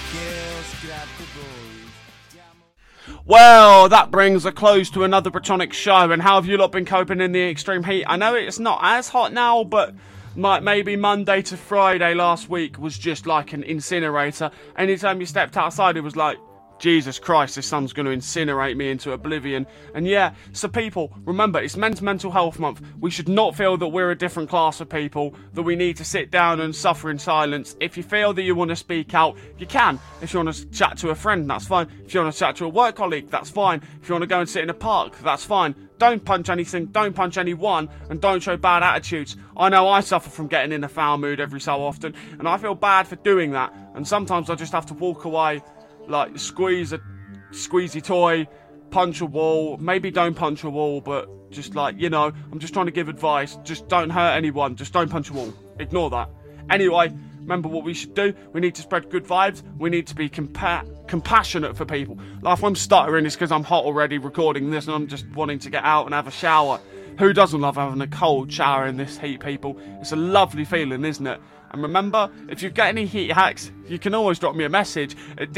Well, that brings a close to another Protonic show, and how have you lot been coping in the extreme heat? I know it's not as hot now, but maybe Monday to Friday last week was just like an incinerator. Anytime you stepped outside, it was like, Jesus Christ, this sun's going to incinerate me into oblivion. And yeah, so people, remember, it's Men's Mental Health Month. We should not feel that we're a different class of people, that we need to sit down and suffer in silence. If you feel that you want to speak out, you can. If you want to chat to a friend, that's fine. If you want to chat to a work colleague, that's fine. If you want to go and sit in a park, that's fine. Don't punch anything, don't punch anyone, and don't show bad attitudes. I know I suffer from getting in a foul mood every so often, and I feel bad for doing that. And sometimes I just have to walk away, like squeeze a squeezy toy, punch a wall. Maybe don't punch a wall, but just like, you know, I'm just trying to give advice. Just don't hurt anyone. Just don't punch a wall. Ignore that. Anyway, remember what we should do. We need to spread good vibes. We need to be compassionate for people. Like, if I'm stuttering, it's because I'm hot already recording this and I'm just wanting to get out and have a shower. Who doesn't love having a cold shower in this heat, people? It's a lovely feeling, isn't it? And remember, if you've got any heat hacks, you can always drop me a message at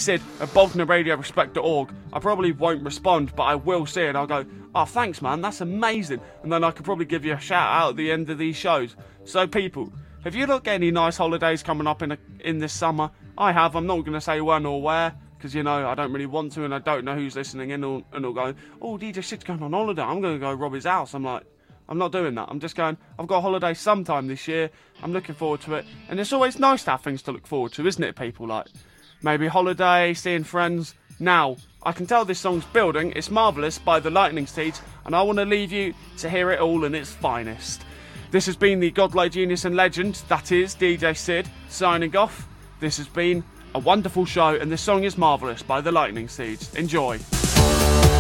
djsid@boltonaradiorespect.org. I probably won't respond, but I will see it and I'll go, oh, thanks, man, that's amazing. And then I could probably give you a shout out at the end of these shows. So, people, have you not got any nice holidays coming up in this summer? I have. I'm not going to say when or where, because, you know, I don't really want to and I don't know who's listening in and all going, oh, DJ Sid's going on holiday. I'm going to go rob his house. I'm like, I'm not doing that. I'm just going, I've got a holiday sometime this year. I'm looking forward to it. And it's always nice to have things to look forward to, isn't it, people? Like, maybe holiday, seeing friends. Now, I can tell this song's building. It's Marvellous by the Lightning Seeds. And I want to leave you to hear it all in its finest. This has been the godlike genius and legend, that is DJ Sid, signing off. This has been a wonderful show. And this song is Marvellous by the Lightning Seeds. Enjoy.